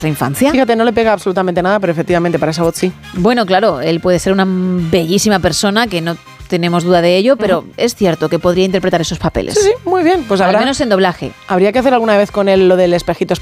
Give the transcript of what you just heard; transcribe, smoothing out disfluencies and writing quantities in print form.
infancia. Fíjate, no le pega absolutamente nada, pero efectivamente para esa voz sí. Bueno, claro, él puede ser una bellísima persona, que no tenemos duda de ello, pero es cierto que podría interpretar esos papeles. Sí, muy bien. Pues al menos en doblaje. Habría que hacer alguna vez con él lo del espejito